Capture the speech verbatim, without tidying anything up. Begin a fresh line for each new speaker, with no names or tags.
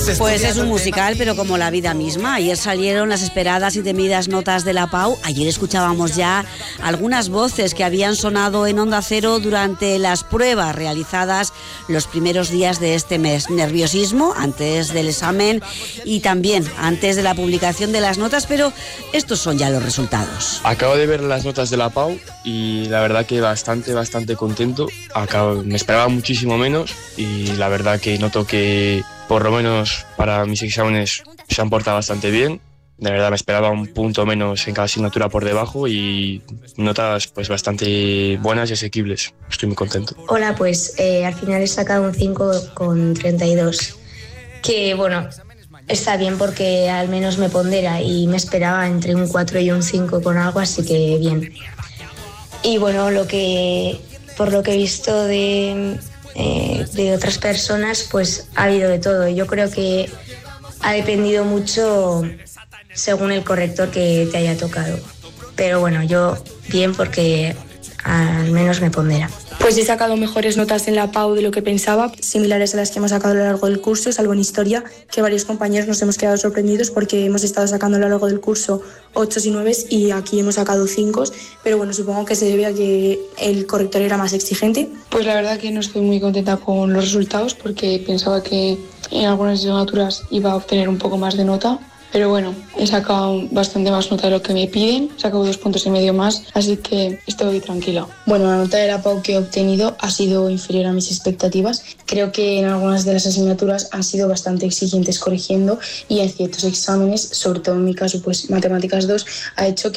Pues es un musical, pero como la vida misma. Ayer salieron las esperadas y temidas notas de la Pau. Ayer escuchábamos ya algunas voces que habían sonado en Onda Cero durante las pruebas realizadas los primeros días de este mes. Nerviosismo antes del examen y también antes de la publicación de las notas, pero estos son ya los resultados.
Acabo de ver las notas de la Pau y la verdad que bastante, bastante contento. Acabo, me esperaba muchísimo menos y la verdad que noto que por lo menos para mis exámenes se han portado bastante bien. De verdad me esperaba un punto menos en cada asignatura por debajo y notas pues bastante buenas y asequibles. Estoy muy contento.
Hola, pues eh, al final he sacado un cinco con treinta y dos, que bueno, está bien porque al menos me pondera y me esperaba entre un cuatro y un cinco con algo, así que bien. Y bueno, lo que por lo que he visto de, eh, de otras personas, pues ha habido de todo. Yo creo que ha dependido mucho según el corrector que te haya tocado. Pero bueno, yo bien porque al menos me pondera.
Pues he sacado mejores notas en la Pau de lo que pensaba, similares a las que hemos sacado a lo largo del curso, salvo en historia, que varios compañeros nos hemos quedado sorprendidos porque hemos estado sacando a lo largo del curso ocho y nueve y aquí hemos sacado cinco, pero bueno, supongo que se debe a que el corrector era más exigente.
Pues la verdad que no estoy muy contenta con los resultados porque pensaba que en algunas asignaturas iba a obtener un poco más de nota. Pero bueno, he sacado bastante más nota de lo que me piden, he sacado dos puntos y medio más, así que estoy tranquila.
Bueno, la nota de la Pau que he obtenido ha sido inferior a mis expectativas. Creo que en algunas de las asignaturas han sido bastante exigentes corrigiendo y en ciertos exámenes, sobre todo en mi caso, pues Matemáticas dos, ha hecho que